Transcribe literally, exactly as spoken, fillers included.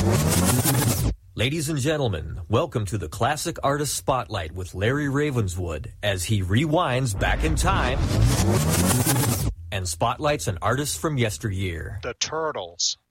Ladies and gentlemen, welcome to the Classic Artist Spotlight with Larry Ravenswood as he rewinds back in time and spotlights an artist from yesteryear. The Turtles.